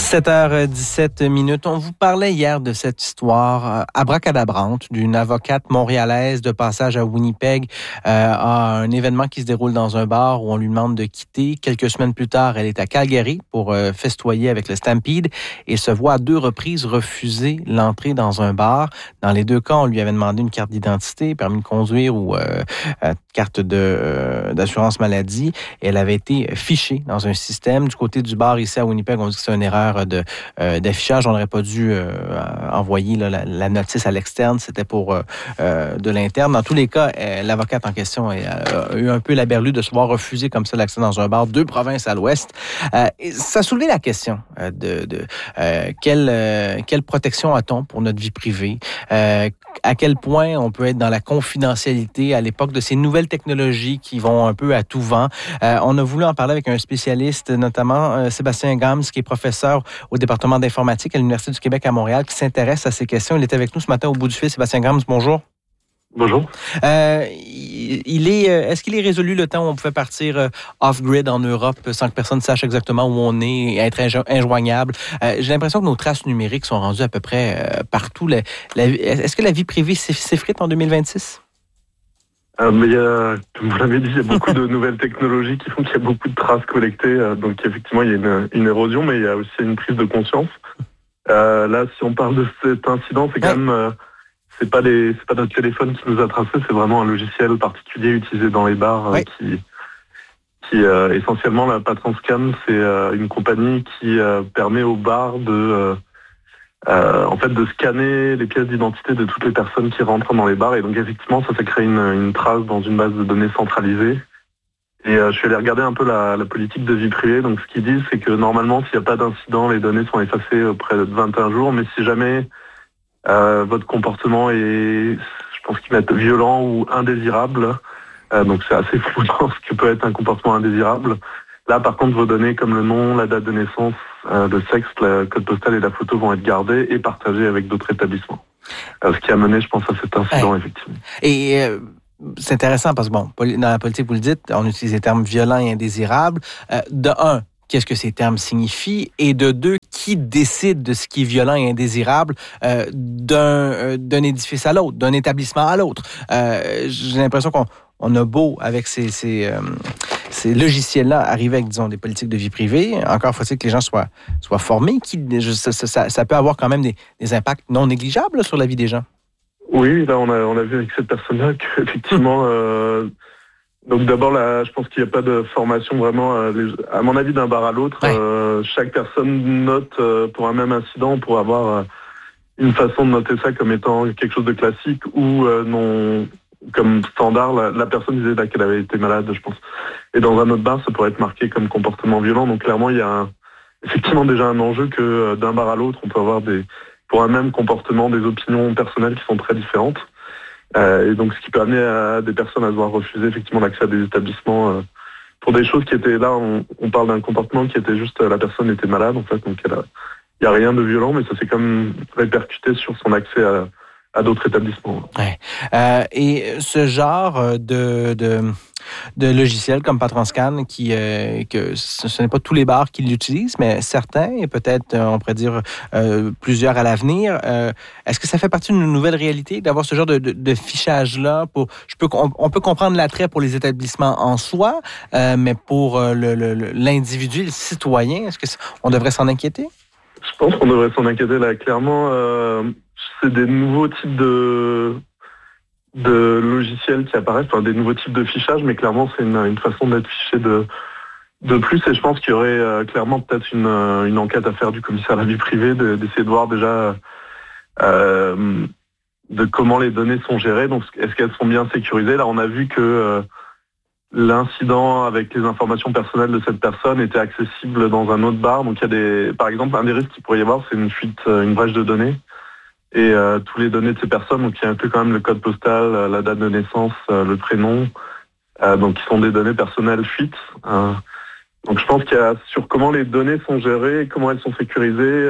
7h17. On vous parlait hier de cette histoire abracadabrante d'une avocate montréalaise de passage à Winnipeg à un événement qui se déroule dans un bar où on lui demande de quitter. Quelques semaines plus tard, elle est à Calgary pour festoyer avec le Stampede et se voit à 2 reprises refuser l'entrée dans un bar. Dans les 2 cas, on lui avait demandé une carte d'identité, permis de conduire ou carte d'assurance maladie. Et elle avait été fichée dans un système. Du côté du bar ici à Winnipeg, on dit que c'est une erreur d'affichage. On n'aurait pas dû envoyer la notice à l'externe. C'était pour de l'interne. Dans tous les cas, l'avocate en question a eu un peu la berlue de se voir refuser comme ça l'accès dans un bar, 2 provinces à l'ouest. Ça a soulevé la question quelle protection a-t-on pour notre vie privée? À quel point on peut être dans la confidentialité à l'époque de ces nouvelles technologies qui vont un peu à tout vent. On a voulu en parler avec un spécialiste, notamment Sébastien Gams, qui est professeur au département d'informatique à l'Université du Québec à Montréal, qui s'intéresse à ces questions. Il est avec nous ce matin au bout du fil. Sébastien Gams, bonjour. Bonjour. Est-ce qu'il est résolu le temps où on pouvait partir off-grid en Europe sans que personne sache exactement où on est et être injoignable? J'ai l'impression que nos traces numériques sont rendues à peu près partout. Est-ce que la vie privée s'effrite en 2026? Mais comme vous l'avez dit, il y a beaucoup de nouvelles technologies qui font qu'il y a beaucoup de traces collectées. Donc effectivement, il y a une érosion, mais il y a aussi une prise de conscience. Là, si on parle de cet incident, c'est quand même... C'est pas notre téléphone qui nous a tracé, c'est vraiment un logiciel particulier utilisé dans les bars qui essentiellement la Patron Scan, c'est une compagnie qui permet aux bars de scanner les pièces d'identité de toutes les personnes qui rentrent dans les bars. Et donc effectivement, ça crée une trace dans une base de données centralisée. Et je suis allé regarder un peu la politique de vie privée. Donc ce qu'ils disent, c'est que normalement, s'il n'y a pas d'incident, les données sont effacées auprès de 21 jours. Mais si jamais votre comportement est, je pense qu'ils mettent violent ou indésirable, donc c'est assez flou dans ce que peut être un comportement indésirable. Là, par contre, vos données comme le nom, la date de naissance, le sexe, le code postal et la photo vont être gardées et partagées avec d'autres établissements. Ce qui a mené, je pense, à cet incident, effectivement. Et c'est intéressant parce que, dans la politique, vous le dites, on utilise les termes violents et indésirables. De un, qu'est-ce que ces termes signifient? Et de 2, qui décide de ce qui est violent et indésirable d'un édifice à l'autre, d'un établissement à l'autre? J'ai l'impression qu'on a beau, avec ces logiciels-là, arriver avec, disons, des politiques de vie privée. Encore faut-il que les gens soient formés. Ça peut avoir quand même des impacts non négligeables là, sur la vie des gens. Oui, là, on a vu avec cette personne-là qu'effectivement... Donc d'abord, je pense qu'il n'y a pas de formation vraiment, à mon avis, d'un bar à l'autre. Chaque personne note pour un même incident pour avoir une façon de noter ça comme étant quelque chose de classique ou non, comme standard. La personne disait là qu'elle avait été malade, je pense. Et dans un autre bar, ça pourrait être marqué comme comportement violent. Donc clairement, il y a effectivement déjà un enjeu que d'un bar à l'autre, on peut avoir pour un même comportement des opinions personnelles qui sont très différentes. Et donc, ce qui peut amener à des personnes à devoir refuser effectivement l'accès à des établissements pour des choses qui étaient là. On parle d'un comportement qui était juste la personne était malade en fait, donc il y a rien de violent, mais ça s'est quand même répercuté sur son accès à d'autres établissements. Et ce genre de logiciels comme Patron Scan, que ce n'est pas tous les bars qui l'utilisent, mais certains, et peut-être, on pourrait dire, plusieurs à l'avenir. Est-ce que ça fait partie d'une nouvelle réalité d'avoir ce genre de fichage-là? On peut comprendre l'attrait pour les établissements en soi, mais pour l'individu, le citoyen, est-ce qu'on devrait s'en inquiéter? Je pense qu'on devrait s'en inquiéter, là. Clairement, c'est des nouveaux types de logiciels qui apparaissent, des nouveaux types de fichage, mais clairement c'est une façon d'être fiché de plus, et je pense qu'il y aurait clairement peut-être une enquête à faire du commissaire à la vie privée, d'essayer de voir déjà de comment les données sont gérées, donc est-ce qu'elles sont bien sécurisées. Là on a vu que l'incident avec les informations personnelles de cette personne était accessible dans un autre bar, donc il y a par exemple un des risques qu'il pourrait y avoir, c'est une fuite, une brèche de données. Et tous les données de ces personnes, donc il y a un peu quand même le code postal, la date de naissance, le prénom, donc qui sont des données personnelles fuites. Donc je pense qu'il y a sur comment les données sont gérées, comment elles sont sécurisées.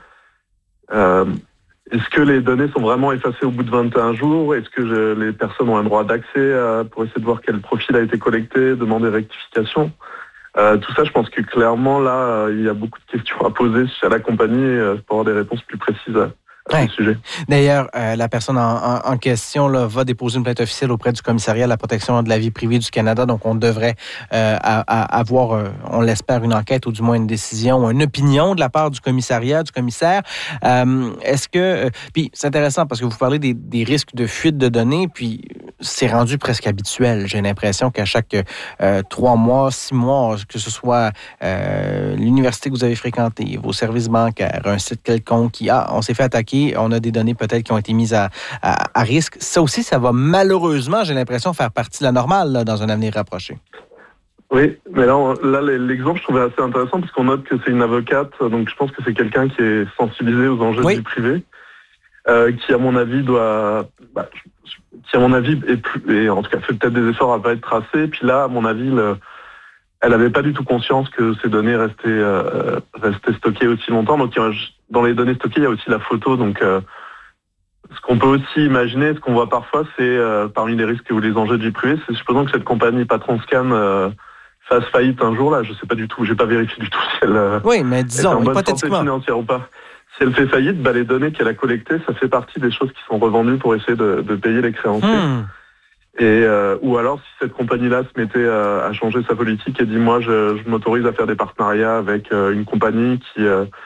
Est-ce que les données sont vraiment effacées au bout de 21 jours? Est-ce que les personnes ont un droit d'accès pour essayer de voir quel profil a été collecté, demander rectification? Tout ça, je pense que clairement, là, il y a beaucoup de questions à poser à la compagnie pour avoir des réponses plus précises à ce sujet. D'ailleurs, la personne en question là, va déposer une plainte officielle auprès du Commissariat à la protection de la vie privée du Canada. Donc, on devrait avoir, on l'espère, une enquête ou du moins une décision, une opinion de la part du commissaire. Est-ce que... puis, c'est intéressant parce que vous parlez des risques de fuite de données, puis c'est rendu presque habituel. J'ai l'impression qu'à chaque 3 mois, 6 mois, que ce soit l'université que vous avez fréquentée, vos services bancaires, un site quelconque qui, on s'est fait attaquer, on a des données peut-être qui ont été mises à risque. Ça aussi, ça va malheureusement, j'ai l'impression, faire partie de la normale là, dans un avenir rapproché. Oui, mais là l'exemple, je trouvais assez intéressant parce qu'on note que c'est une avocate, donc je pense que c'est quelqu'un qui est sensibilisé aux enjeux de vie privée, qui à mon avis et en tout cas fait peut-être des efforts à pas être tracé. Puis là, à mon avis, elle n'avait pas du tout conscience que ces données restaient stockées aussi longtemps. Donc dans les données stockées, il y a aussi la photo. Donc ce qu'on peut aussi imaginer, ce qu'on voit parfois, c'est parmi les risques ou les enjeux de vie privée, c'est supposons que cette compagnie PatronScan fasse faillite un jour. Là, je sais pas du tout, j'ai pas vérifié du tout si elle oui, mais disons, est en bonne santé financière ou pas. Si elle fait faillite, les données qu'elle a collectées, ça fait partie des choses qui sont revendues pour essayer de payer les créanciers. Et ou alors si cette compagnie-là se mettait à changer sa politique et dit moi je m'autorise à faire des partenariats avec une compagnie qui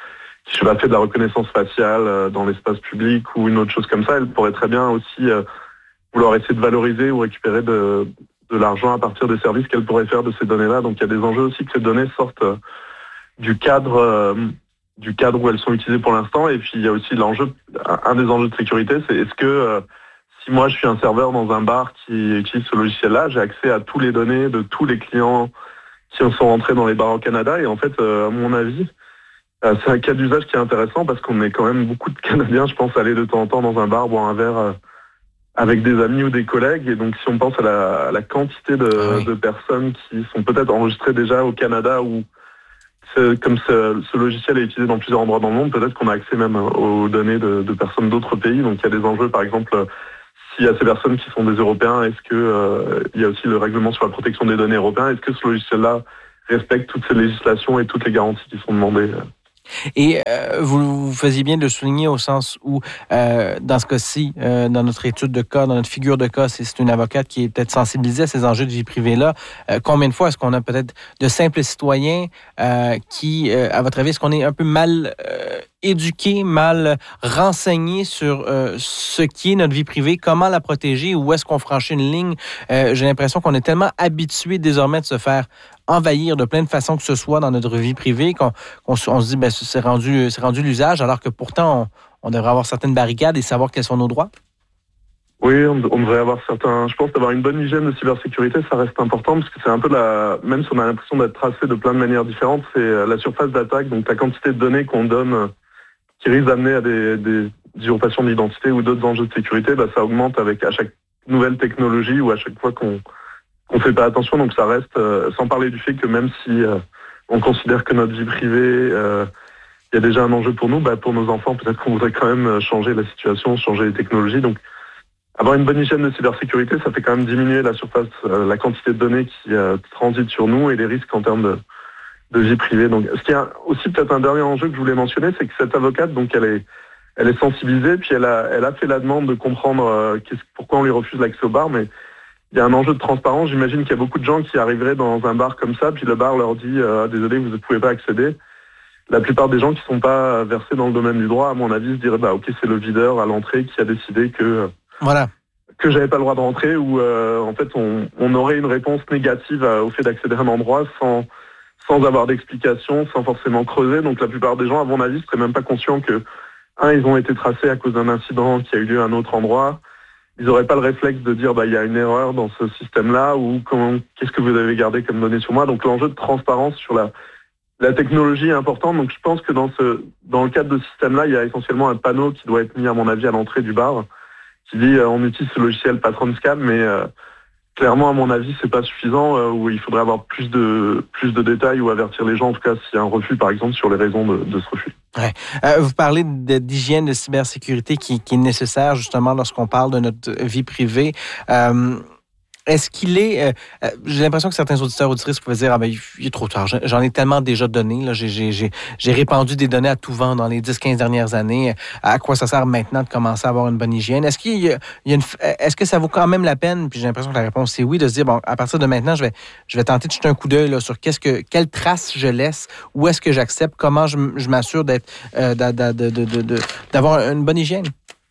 fait de la reconnaissance faciale dans l'espace public ou une autre chose comme ça, elle pourrait très bien aussi vouloir essayer de valoriser ou récupérer de l'argent à partir des services qu'elle pourrait faire de ces données-là. Donc il y a des enjeux aussi que ces données sortent du cadre où elles sont utilisées pour l'instant. Et puis il y a aussi un des enjeux de sécurité, c'est est-ce que si moi je suis un serveur dans un bar qui utilise ce logiciel-là, j'ai accès à tous les données de tous les clients qui sont rentrés dans les bars au Canada. Et en fait, à mon avis, c'est un cas d'usage qui est intéressant parce qu'on est quand même beaucoup de Canadiens, je pense, aller de temps en temps dans un bar, boire un verre avec des amis ou des collègues. Et donc si on pense à la quantité de personnes qui sont peut-être enregistrées déjà au Canada ou comme ce logiciel est utilisé dans plusieurs endroits dans le monde, peut-être qu'on a accès même aux données de personnes d'autres pays. Donc il y a des enjeux, par exemple, s'il y a ces personnes qui sont des Européens, est-ce que il y a aussi le règlement sur la protection des données européen? Est-ce que ce logiciel-là respecte toutes ces législations et toutes les garanties qui sont demandées? Et vous faisiez bien de le souligner au sens où, dans ce cas-ci, dans notre étude de cas, dans notre figure de cas, c'est une avocate qui est peut-être sensibilisée à ces enjeux de vie privée-là. Combien de fois est-ce qu'on a peut-être de simples citoyens qui, à votre avis, est-ce qu'on est un peu mal éduqués, mal renseignés sur ce qui est notre vie privée, comment la protéger, où est-ce qu'on franchit une ligne? J'ai l'impression qu'on est tellement habitué désormais de se faire envahir de plein de façons que ce soit dans notre vie privée qu'on se dit c'est rendu l'usage, alors que pourtant on devrait avoir certaines barricades et savoir quels sont nos droits. Oui, on devrait avoir je pense d'avoir une bonne hygiène de cybersécurité, ça reste important parce que c'est un peu même si on a l'impression d'être tracé de plein de manières différentes, c'est la surface d'attaque, donc la quantité de données qu'on donne qui risque d'amener à des usurpations d'identité ou d'autres enjeux de sécurité, ça augmente à chaque nouvelle technologie ou à chaque fois qu'on fait pas attention. Donc ça reste, sans parler du fait que même si on considère que notre vie privée, il y a déjà un enjeu pour nous, pour nos enfants, peut-être qu'on voudrait quand même changer la situation, changer les technologies. Donc avoir une bonne hygiène de cybersécurité, ça fait quand même diminuer la surface, la quantité de données qui transitent sur nous et les risques en termes de vie privée. Donc, ce qui a aussi peut-être un dernier enjeu que je voulais mentionner, c'est que cette avocate, donc elle est sensibilisée, puis elle a fait la demande de comprendre pourquoi on lui refuse l'accès au bar, mais il y a un enjeu de transparence. J'imagine qu'il y a beaucoup de gens qui arriveraient dans un bar comme ça, puis le bar leur dit désolé, vous ne pouvez pas accéder. La plupart des gens qui sont pas versés dans le domaine du droit, à mon avis, se diraient ok, c'est le videur à l'entrée qui a décidé que j'avais pas le droit de rentrer, ou en fait on aurait une réponse négative au fait d'accéder à un endroit sans avoir d'explication, sans forcément creuser. Donc la plupart des gens, à mon avis, seraient même pas conscients que ils ont été tracés à cause d'un incident qui a eu lieu à un autre endroit. Ils n'auraient pas le réflexe de dire il y a une erreur dans ce système-là, ou qu'est-ce que vous avez gardé comme données sur moi. Donc l'enjeu de transparence sur la technologie est important. Donc je pense que dans le cadre de ce système-là, il y a essentiellement un panneau qui doit être mis, à mon avis, à l'entrée du bar, qui dit on utilise ce logiciel PatronScan, mais clairement, à mon avis, c'est pas suffisant, où il faudrait avoir plus de détails ou avertir les gens, en tout cas, s'il y a un refus, par exemple, sur les raisons de ce refus. Ouais. Vous parlez d'hygiène de cybersécurité qui est nécessaire, justement, lorsqu'on parle de notre vie privée. Est-ce qu'il est... j'ai l'impression que certains auditeurs auditrices pouvaient dire « Ah ben, il est trop tard, j'en ai tellement déjà donné, là, j'ai répandu des données à tout vent dans les 10-15 dernières années. À quoi ça sert maintenant de commencer à avoir une bonne hygiène? » Est-ce est-ce que ça vaut quand même la peine, puis j'ai l'impression que la réponse c'est oui, de se dire « Bon, à partir de maintenant, je vais tenter de jeter un coup d'œil là, sur quelle trace je laisse, où est-ce que j'accepte, comment je m'assure d'avoir une bonne hygiène? »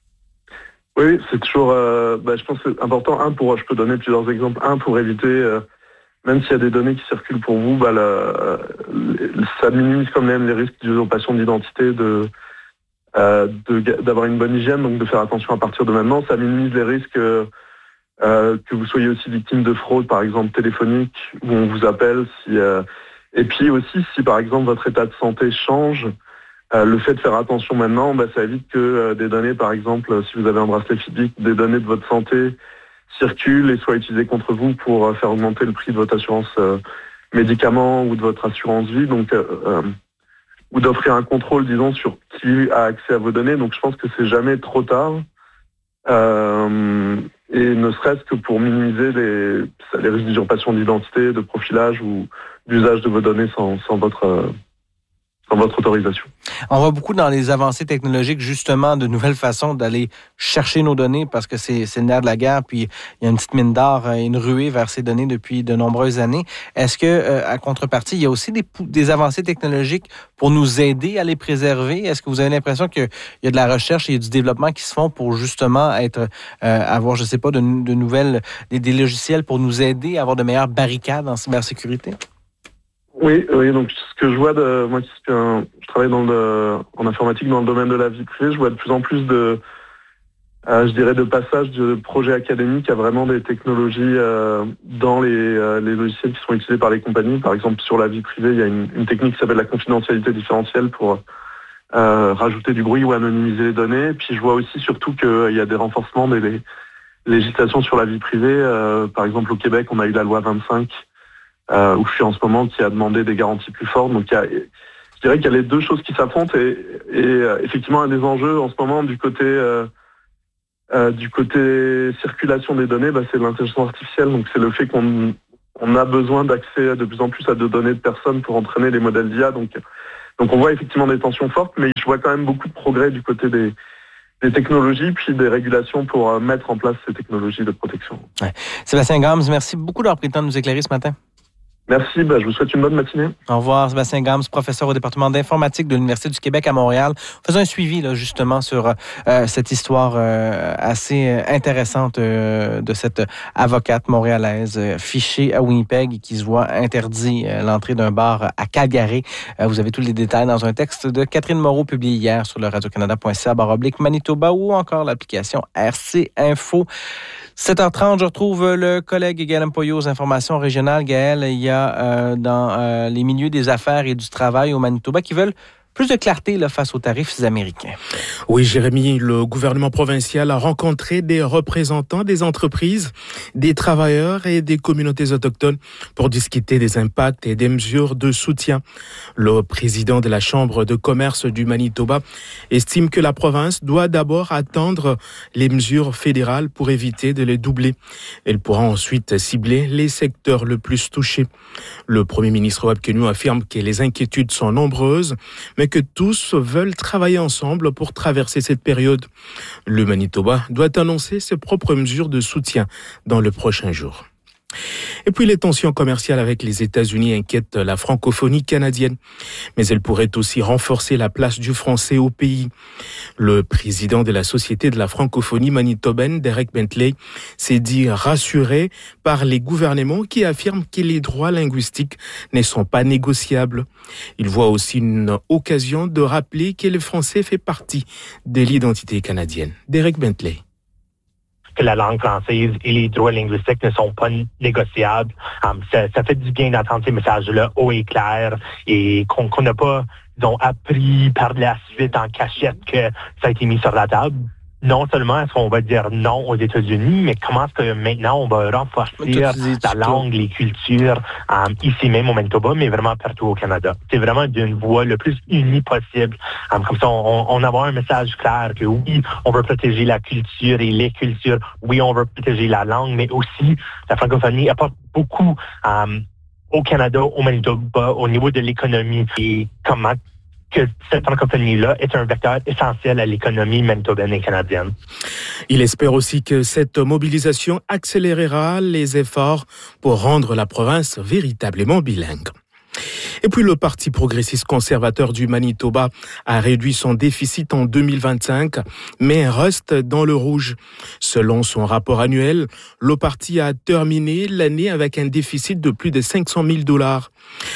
Oui, c'est toujours, je pense que c'est important. Je peux donner plusieurs exemples. Pour éviter, même s'il y a des données qui circulent pour vous, ça minimise quand même les risques d'usurpation d'identité, d'avoir une bonne hygiène, donc de faire attention à partir de maintenant. Ça minimise les risques que vous soyez aussi victime de fraude, par exemple téléphonique, où on vous appelle. Et puis aussi, si par exemple votre état de santé change, le fait de faire attention maintenant, ça évite que des données, par exemple, si vous avez un bracelet Fitbit, des données de votre santé circulent et soient utilisées contre vous pour faire augmenter le prix de votre assurance médicaments ou de votre assurance vie, donc ou d'offrir un contrôle, disons, sur qui a accès à vos données. Donc je pense que c'est jamais trop tard, et ne serait-ce que pour minimiser les risques d'usurpation d'identité, de profilage ou d'usage de vos données sans votre autorisation. On voit beaucoup dans les avancées technologiques, justement, de nouvelles façons d'aller chercher nos données parce que c'est le nerf de la guerre, puis il y a une petite mine d'or, une ruée vers ces données depuis de nombreuses années. Est-ce que, à contrepartie, il y a aussi des avancées technologiques pour nous aider à les préserver? Est-ce que vous avez l'impression qu'il y a de la recherche et du développement qui se font pour justement avoir, je sais pas, de nouvelles, des logiciels pour nous aider à avoir de meilleures barricades en cybersécurité? Oui, donc ce que je vois, moi qui je travaille en informatique dans le domaine de la vie privée, je vois de plus en plus de passage de projets académiques à vraiment des technologies dans les logiciels qui sont utilisés par les compagnies. Par exemple, sur la vie privée, il y a une technique qui s'appelle la confidentialité différentielle pour rajouter du bruit ou anonymiser les données. Puis je vois aussi surtout qu'il y a des renforcements des législations sur la vie privée. Par exemple, au Québec, on a eu la loi 25, où je suis en ce moment, qui a demandé des garanties plus fortes. Donc je dirais qu'il y a les deux choses qui s'affrontent et effectivement un des enjeux en ce moment du côté circulation des données, c'est l'intelligence artificielle. Donc c'est le fait qu'on a besoin d'accès de plus en plus à des données de personnes pour entraîner les modèles d'IA. Donc on voit effectivement des tensions fortes, mais je vois quand même beaucoup de progrès du côté des technologies, puis des régulations pour mettre en place ces technologies de protection. Ouais. Sébastien Gams, merci beaucoup d'avoir pris le temps de nous éclairer ce matin. Merci, je vous souhaite une bonne matinée. Au revoir, Sébastien Gams, professeur au département d'informatique de l'Université du Québec à Montréal. Faisons un suivi là, justement sur cette histoire assez intéressante de cette avocate montréalaise fichée à Winnipeg et qui se voit interdit l'entrée d'un bar à Calgary. Vous avez tous les détails dans un texte de Catherine Moreau publié hier sur le radiocanada.ca/Manitoba ou encore l'application RC Info. 7h30, je retrouve le collègue Gaël Mpoyo aux informations régionales. Gaël, il y a dans les milieux des affaires et du travail au Manitoba qui veulent plus de clarté là, face aux tarifs américains. Oui, Jérémy, le gouvernement provincial a rencontré des représentants des entreprises, des travailleurs et des communautés autochtones pour discuter des impacts et des mesures de soutien. Le président de la Chambre de commerce du Manitoba estime que la province doit d'abord attendre les mesures fédérales pour éviter de les doubler. Elle pourra ensuite cibler les secteurs le plus touchés. Le premier ministre Wab Kinew affirme que les inquiétudes sont nombreuses, mais que tous veulent travailler ensemble pour traverser cette période. Le Manitoba doit annoncer ses propres mesures de soutien dans le prochain jour. Et puis les tensions commerciales avec les États-Unis inquiètent la francophonie canadienne, mais elles pourraient aussi renforcer la place du français au pays. Le président de la Société de la francophonie manitobaine, Derek Bentley, s'est dit rassuré par les gouvernements qui affirment que les droits linguistiques ne sont pas négociables. Il voit aussi une occasion de rappeler que le français fait partie de l'identité canadienne. Derek Bentley. Que la langue française et les droits linguistiques ne sont pas négociables. Ça fait du bien d'entendre ces messages-là haut et clair et qu'on n'a pas, appris par la suite en cachette que ça a été mis sur la table. non seulement est-ce qu'on va dire non aux États-Unis, mais comment est-ce que maintenant on va renforcer la langue, les cultures, ici même au Manitoba, mais vraiment partout au Canada. C'est vraiment d'une voix le plus unie possible. Comme ça, on avoir un message clair que oui, on veut protéger la culture et les cultures. Oui, on veut protéger la langue, mais aussi la francophonie apporte beaucoup au Canada, au Manitoba, au niveau de l'économie et comment que cette francophonie-là est un vecteur essentiel à l'économie manitobaine et canadienne. Il espère aussi que cette mobilisation accélérera les efforts pour rendre la province véritablement bilingue. Et puis le Parti progressiste conservateur du Manitoba a réduit son déficit en 2025, mais reste dans le rouge. Selon son rapport annuel, le parti a terminé l'année avec un déficit de plus de 500 000 $.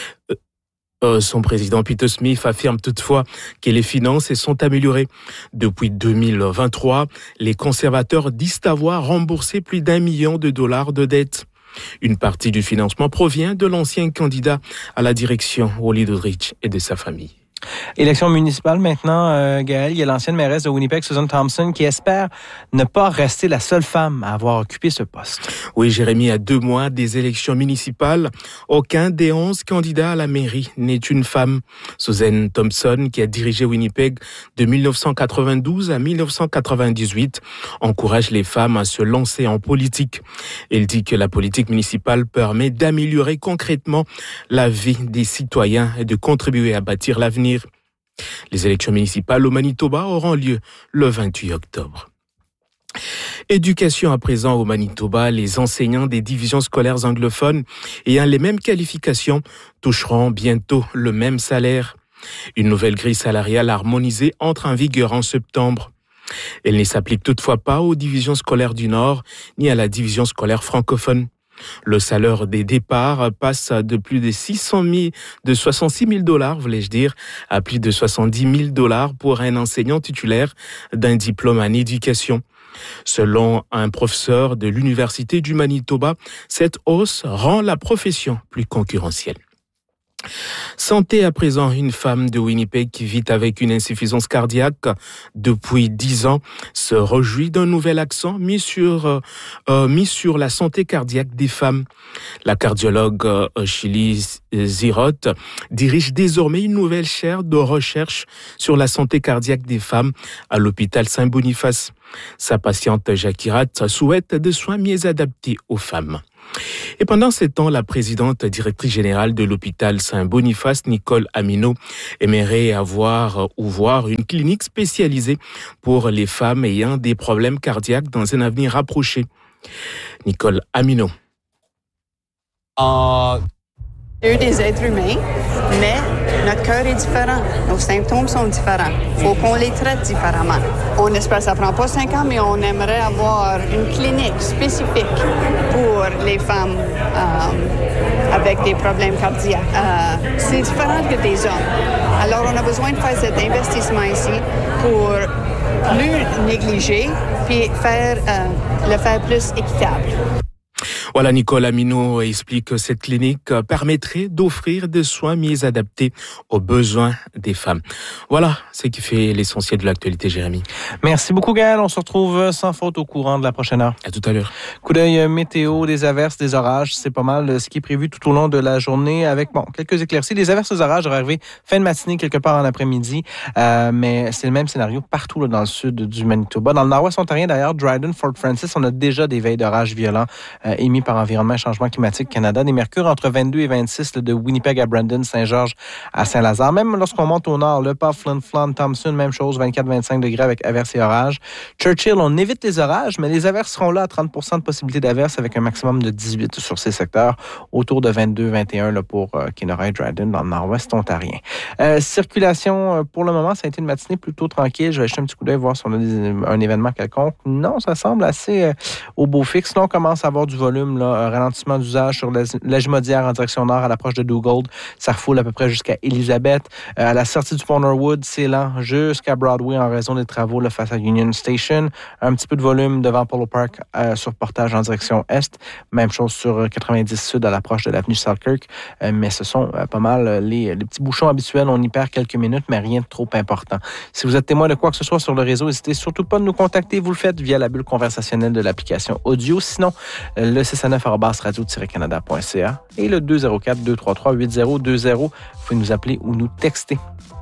Son président Peter Smith affirme toutefois que les finances sont améliorées. Depuis 2023, les conservateurs disent avoir remboursé plus d'1 million de $ de dettes. Une partie du financement provient de l'ancien candidat à la direction, Wally Doddridge, et de sa famille. Élection municipale maintenant, Gaël. Il y a l'ancienne mairesse de Winnipeg, Susan Thompson, qui espère ne pas rester la seule femme à avoir occupé ce poste. Oui, Jérémy, à 2 mois des élections municipales, aucun des 11 candidats à la mairie n'est une femme. Susan Thompson, qui a dirigé Winnipeg de 1992 à 1998, encourage les femmes à se lancer en politique. Elle dit que la politique municipale permet d'améliorer concrètement la vie des citoyens et de contribuer à bâtir l'avenir. Les élections municipales au Manitoba auront lieu le 28 octobre. Éducation à présent au Manitoba, les enseignants des divisions scolaires anglophones ayant les mêmes qualifications toucheront bientôt le même salaire. Une nouvelle grille salariale harmonisée entre en vigueur en septembre. Elle ne s'applique toutefois pas aux divisions scolaires du Nord ni à la division scolaire francophone. Le salaire des départs passe de plus de 66 000 $, voulais-je dire, à plus de 70 000 $ pour un enseignant titulaire d'un diplôme en éducation. Selon un professeur de l'Université du Manitoba, cette hausse rend la profession plus concurrentielle. Santé à présent, une femme de Winnipeg qui vit avec une insuffisance cardiaque depuis 10 ans se réjouit d'un nouvel accent mis sur la santé cardiaque des femmes. La cardiologue Shirley Ziroth dirige désormais une nouvelle chaire de recherche sur la santé cardiaque des femmes à l'hôpital Saint-Boniface. Sa patiente Jackie Rath souhaite des soins mieux adaptés aux femmes. Et pendant ce temps, la présidente directrice générale de l'hôpital Saint-Boniface, Nicole Amino, aimerait voir une clinique spécialisée pour les femmes ayant des problèmes cardiaques dans un avenir rapproché. Nicole Amino. Il y a eu des êtres humains, mais notre cœur est différent. Nos symptômes sont différents. Il faut qu'on les traite différemment. On espère que ça ne prend pas 5 ans, mais on aimerait avoir une clinique spécifique pour les femmes avec des problèmes cardiaques. C'est différent que des hommes. Alors, on a besoin de faire cet investissement ici pour plus négliger puis le faire plus équitable. Voilà, Nicole Amino explique que cette clinique permettrait d'offrir des soins mieux adaptés aux besoins des femmes. Voilà ce qui fait l'essentiel de l'actualité, Jérémy. Merci beaucoup, Gaël. On se retrouve sans faute au courant de la prochaine heure. À tout à l'heure. Coup d'œil météo, des averses, des orages. C'est pas mal ce qui est prévu tout au long de la journée avec, quelques éclaircies. Les averses, les orages devraient arriver fin de matinée, quelque part en après-midi. Mais c'est le même scénario partout là, dans le sud du Manitoba. Dans le nord-ouest ontarien, d'ailleurs, Dryden, Fort Francis, on a déjà des veilles d'orages violents émis par Environnement et Changement climatique Canada. Des mercures entre 22 et 26 de Winnipeg à Brandon, Saint-Georges à Saint-Lazare. Même lorsqu'on monte au nord, Le Pas, Flin Flon, Thompson, même chose, 24-25 degrés avec averses et orages. Churchill, on évite les orages, mais les averses seront là à 30 % de possibilité d'averses avec un maximum de 18 sur ces secteurs, autour de 22-21 pour Kenora et Dryden dans le nord-ouest ontarien. Circulation, pour le moment, ça a été une matinée plutôt tranquille. Je vais jeter un petit coup d'œil voir si on a un événement quelconque. Non, ça semble assez au beau fixe. Là, on commence à avoir du volume volume, là, ralentissement d'usage sur l'Ège-Maudière en direction nord à l'approche de Duggold. Ça refoule à peu près jusqu'à Elizabeth. À la sortie du pont Norwood, c'est lent jusqu'à Broadway en raison des travaux là, face à Union Station. Un petit peu de volume devant Polo Park sur portage en direction est. Même chose sur 90 Sud à l'approche de l'avenue Selkirk. Mais ce sont pas mal les petits bouchons habituels. On y perd quelques minutes, mais rien de trop important. Si vous êtes témoin de quoi que ce soit sur le réseau, n'hésitez surtout pas de nous contacter. Vous le faites via la bulle conversationnelle de l'application audio. Sinon, le 619@radio-canada.ca et le 204-233-8020. Vous pouvez nous appeler ou nous texter.